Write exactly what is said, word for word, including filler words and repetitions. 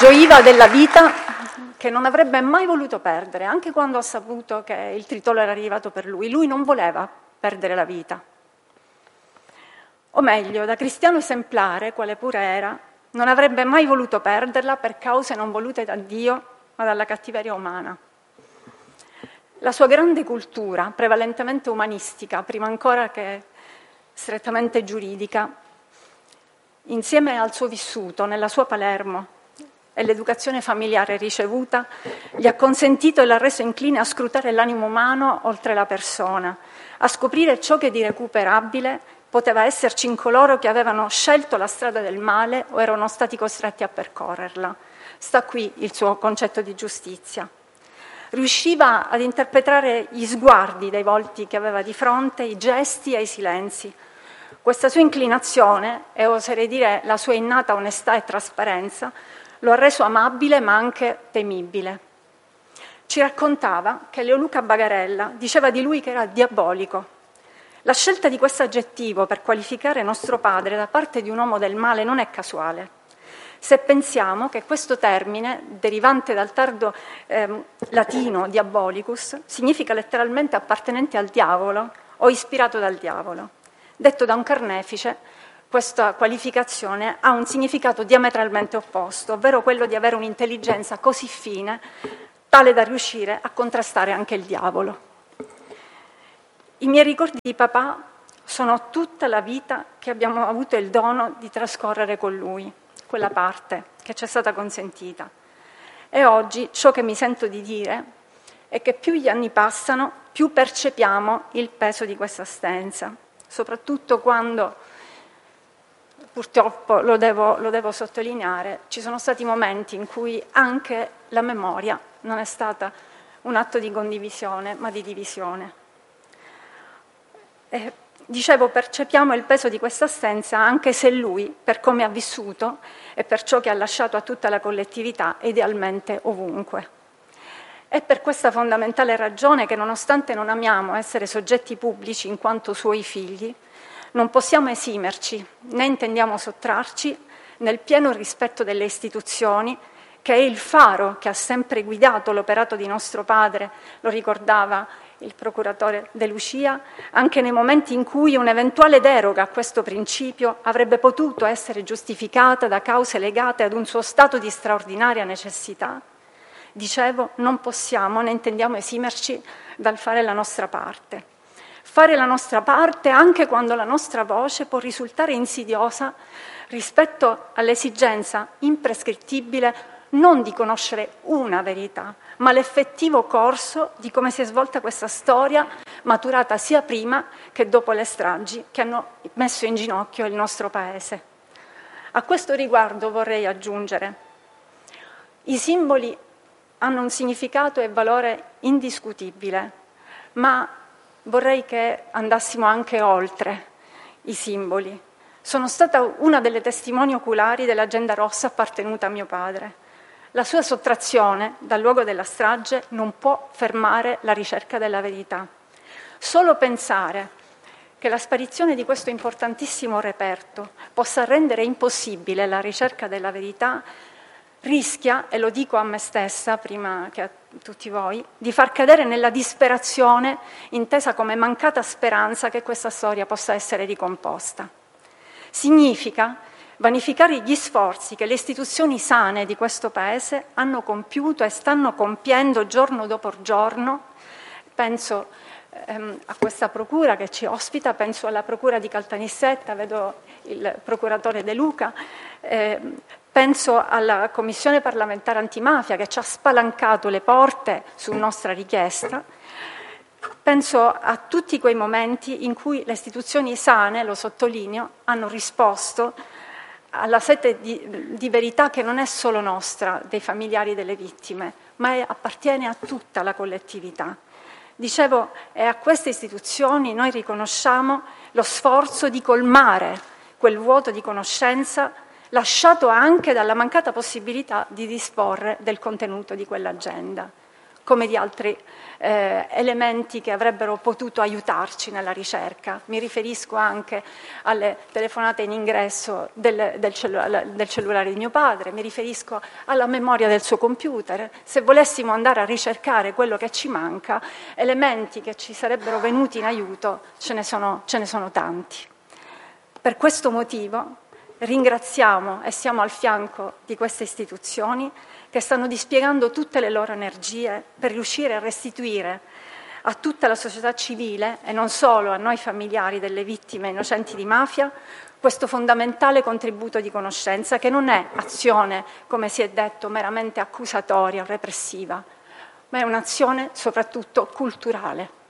Gioiva della vita che non avrebbe mai voluto perdere, anche quando ha saputo che il tritolo era arrivato per lui. Lui non voleva perdere la vita. O meglio, da cristiano esemplare, quale pure era, non avrebbe mai voluto perderla per cause non volute da Dio, ma dalla cattiveria umana. La sua grande cultura, prevalentemente umanistica, prima ancora che strettamente giuridica, insieme al suo vissuto nella sua Palermo e l'educazione familiare ricevuta, gli ha consentito e l'ha reso incline a scrutare l'animo umano oltre la persona, a scoprire ciò che di recuperabile poteva esserci in coloro che avevano scelto la strada del male o erano stati costretti a percorrerla. Sta qui il suo concetto di giustizia. Riusciva ad interpretare gli sguardi dei volti che aveva di fronte, i gesti e i silenzi. Questa sua inclinazione, e oserei dire la sua innata onestà e trasparenza, lo ha reso amabile ma anche temibile. Ci raccontava che Leoluca Bagarella diceva di lui che era diabolico. La scelta di questo aggettivo per qualificare nostro padre da parte di un uomo del male non è casuale. Se pensiamo che questo termine, derivante dal tardo eh, latino diabolicus, significa letteralmente appartenente al diavolo o ispirato dal diavolo. Detto da un carnefice, questa qualificazione ha un significato diametralmente opposto, ovvero quello di avere un'intelligenza così fine, tale da riuscire a contrastare anche il diavolo. I miei ricordi di papà sono tutta la vita che abbiamo avuto il dono di trascorrere con lui, quella parte che ci è stata consentita. E oggi ciò che mi sento di dire è che più gli anni passano, più percepiamo il peso di questa assenza, soprattutto quando, purtroppo lo devo, lo devo sottolineare, ci sono stati momenti in cui anche la memoria non è stata un atto di condivisione, ma di divisione. E, dicevo, percepiamo il peso di questa assenza anche se lui, per come ha vissuto e per ciò che ha lasciato a tutta la collettività, è idealmente ovunque. È per questa fondamentale ragione che, nonostante non amiamo essere soggetti pubblici in quanto suoi figli, non possiamo esimerci, né intendiamo sottrarci, nel pieno rispetto delle istituzioni, che è il faro che ha sempre guidato l'operato di nostro padre, lo ricordava il procuratore De Lucia, anche nei momenti in cui un'eventuale deroga a questo principio avrebbe potuto essere giustificata da cause legate ad un suo stato di straordinaria necessità. Dicevo, non possiamo né intendiamo esimerci dal fare la nostra parte. Fare la nostra parte anche quando la nostra voce può risultare insidiosa rispetto all'esigenza imprescrittibile non di conoscere una verità, ma l'effettivo corso di come si è svolta questa storia, maturata sia prima che dopo le stragi che hanno messo in ginocchio il nostro Paese. A questo riguardo vorrei aggiungere: i simboli hanno un significato e valore indiscutibile, ma vorrei che andassimo anche oltre i simboli. Sono stata una delle testimoni oculari dell'agenda rossa appartenuta a mio padre. La sua sottrazione dal luogo della strage non può fermare la ricerca della verità. Solo pensare che la sparizione di questo importantissimo reperto possa rendere impossibile la ricerca della verità rischia, e lo dico a me stessa prima che a tutti voi, di far cadere nella disperazione intesa come mancata speranza che questa storia possa essere ricomposta. Significa vanificare gli sforzi che le istituzioni sane di questo Paese hanno compiuto e stanno compiendo giorno dopo giorno. Penso ehm, a questa procura che ci ospita, penso alla procura di Caltanissetta, vedo il procuratore De Luca, eh, penso alla Commissione parlamentare antimafia che ci ha spalancato le porte su nostra richiesta. Penso a tutti quei momenti in cui le istituzioni sane, lo sottolineo, hanno risposto alla sete di, di verità che non è solo nostra, dei familiari delle vittime, ma è, appartiene a tutta la collettività. Dicevo, e a queste istituzioni noi riconosciamo lo sforzo di colmare quel vuoto di conoscenza lasciato anche dalla mancata possibilità di disporre del contenuto di quell'agenda. come di altri eh, elementi che avrebbero potuto aiutarci nella ricerca. Mi riferisco anche alle telefonate in ingresso del, del, cellulare, del cellulare di mio padre, mi riferisco alla memoria del suo computer. Se volessimo andare a ricercare quello che ci manca, elementi che ci sarebbero venuti in aiuto, ce ne sono, ce ne sono tanti. Per questo motivo ringraziamo e siamo al fianco di queste istituzioni che stanno dispiegando tutte le loro energie per riuscire a restituire a tutta la società civile, e non solo a noi familiari delle vittime innocenti di mafia, questo fondamentale contributo di conoscenza, che non è azione, come si è detto, meramente accusatoria o repressiva, ma è un'azione soprattutto culturale.